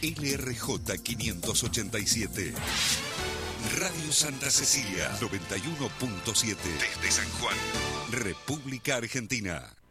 LRJ 587. Radio Santa Cecilia 91.7 desde San Juan, República Argentina.